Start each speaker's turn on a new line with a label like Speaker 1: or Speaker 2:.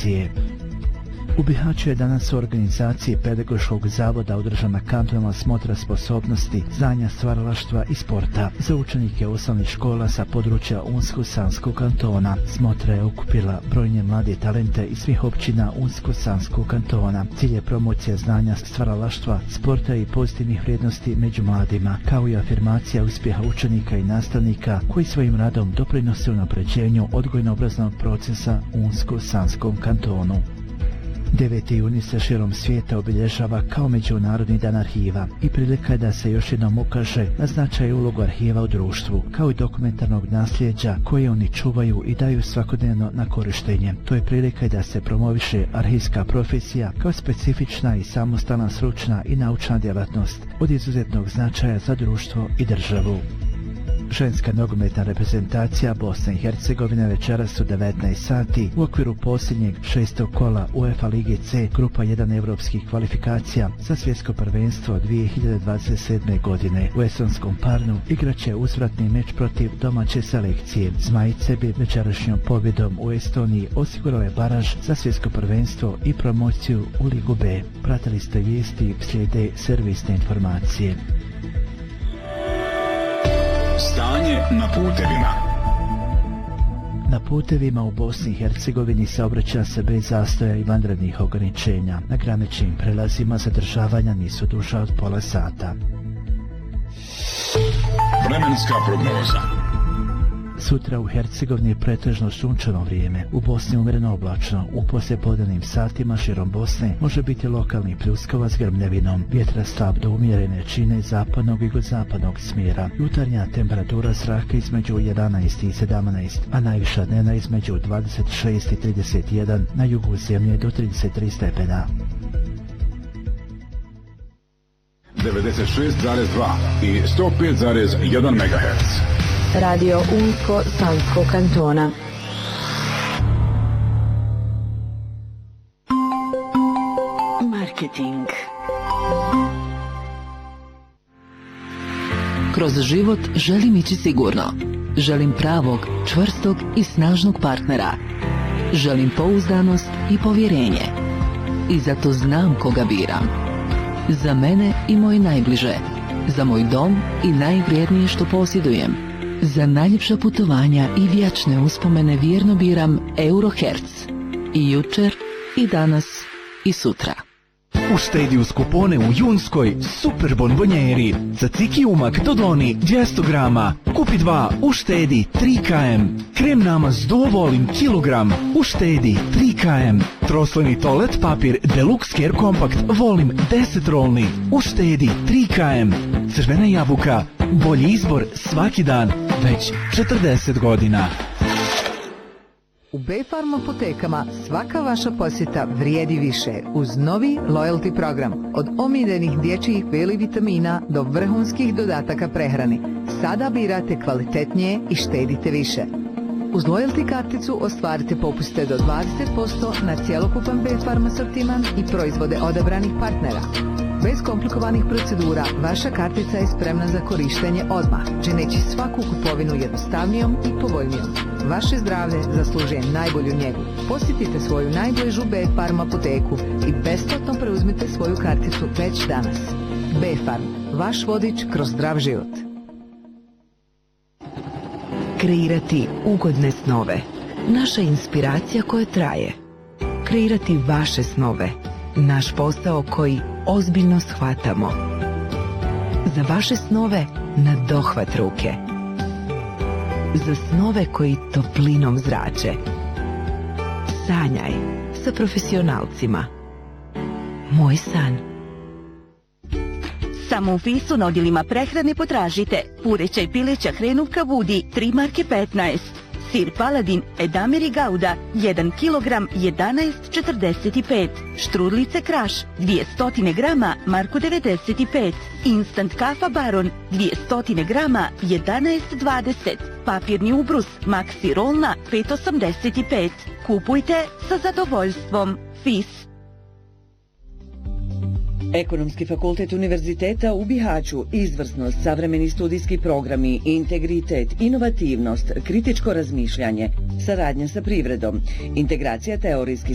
Speaker 1: edukacije. U Bihaću je danas u organizaciji Pedagoškog zavoda održana kantonalna smotra sposobnosti, znanja, stvaralaštva i sporta za učenike osnovnih škola sa područja Unsko-Sanskog kantona. Smotra je okupila brojne mlade talente iz svih općina Unsko-Sanskog kantona. Cilj je promocija znanja, stvaralaštva, sporta i pozitivnih vrijednosti među mladima, kao i afirmacija uspjeha učenika i nastavnika koji svojim radom doprinose unapređenju odgojno-obrazovnog procesa u Unsko-Sanskom kantonu. 9. juni se širom svijeta obilježava kao Međunarodni dan arhiva i prilika je da se još jednom ukaže na značaj i ulogu arhiva u društvu, kao i dokumentarnog nasljeđa koje oni čuvaju i daju svakodnevno na korištenje. To je prilika i da se promoviše arhivska profesija kao specifična i samostalna stručna i naučna djelatnost od izuzetnog značaja za društvo i državu. Ženska nogometna reprezentacija Bosne i Hercegovine večeras u 19 sati u okviru posljednjeg 6. kola UEFA Lige C grupa 1 europskih kvalifikacija za svjetsko prvenstvo 2027. godine u estonskom Parnu igraće uzvratni meč protiv domaće selekcije. Zmajice bi večerašnjom pobjedom u Estoniji osigurale baraž za svjetsko prvenstvo i promociju u Ligu B. Pratili ste vijesti, slijede servisne informacije.
Speaker 2: Stanje na putevima.
Speaker 1: Na putevima u Bosni i Hercegovini saobraća se bez zastoja i vanrednih ograničenja. Na graničnim prelazima zadržavanja nisu duža od pola sata.
Speaker 2: Vremenska prognoza.
Speaker 1: Sutra u Hercegovini je pretežno sunčano vrijeme, u Bosni umjereno oblačno, u poslijepodnevnim satima širom Bosne može biti lokalni pljuskova s grmljavinom, vjetra slab do umjerene čine zapadnog i jugozapadnog smjera, jutarnja temperatura zraka između 11 i 17, a najviša dnevna između 26 i 31, na jugu zemlje do 33 stepena.
Speaker 2: 96,2 i 105,1 MHz.
Speaker 3: Radio Unsko-Sanskog kantona. Marketing.
Speaker 4: Kroz život želim ići sigurno. Želim pravog, čvrstog i snažnog partnera. Želim pouzdanost i povjerenje. I zato znam koga biram. Za mene i moje najbliže. Za moj dom i najvrijednije što posjedujem. Za najljepša putovanja i vječne uspomene vjerno biram Eurohertz. I jučer, i danas, i sutra.
Speaker 5: Uštedi uz kupone u Junskoj super bonbonjeri. Za cikijumak Dodoni 200 grama. Kupi 2, uštedi 3 km. Krem namaz Dovolim kilogram. Uštedi 3 km. Trosleni toalet papir Deluxe Care Compact Volim 10 rolni. Uštedi 3 km. Crvena jabuka. Bolji izbor svaki dan. Već 40 godina.
Speaker 6: U B-Farm apotekama svaka vaša posjeta vrijedi više uz novi loyalty program. Od omiljenih dječjih veli vitamina do vrhunskih dodataka prehrani. Sada birate kvalitetnije i štedite više. Uz loyalty karticu ostvarite popuste do 20% na cjelokupan B-Farm asortiman i proizvode odabranih partnera. Bez komplikovanih procedura, vaša kartica je spremna za korištenje odmah, čineći svaku kupovinu jednostavnijom i povoljnijom. Vaše zdravlje zaslužuje najbolju njegu. Posjetite svoju najbližu B-Farm apoteku i besplatno preuzmite svoju karticu već danas. B-Farm, vaš vodič kroz zdrav život.
Speaker 3: Kreirati ugodne snove. Naša inspiracija koja traje. Kreirati vaše snove. Naš posao koji ozbiljno shvatamo. Za vaše snove na dohvat ruke. Za snove koji toplinom zrače. Sanjaj sa profesionalcima. Moj san.
Speaker 7: Samo u Fisu na odjelima prehrane potražite pureća i pileća hrenovka Vudi 3 marke 15. Sir Paladin Edamir i Gouda 1 kg 11,45. Štrudlice Kraš 200 grama marku 95. Instant kafa Baron 200 grama 11,20. Papirni ubrus Maxi Rolna 5,85. Kupujte sa zadovoljstvom. Fis.
Speaker 8: Ekonomski fakultet Univerziteta u Bihaću, izvrsnost, savremeni studijski programi, integritet, inovativnost, kritičko razmišljanje, saradnja sa privredom, integracija teorijskih